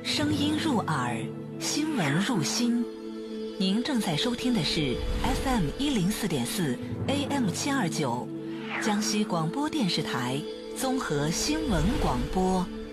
声音入耳，新闻入心。您正在收听的是 FM 104.4 AM 729江西广播电视台综合新闻广播。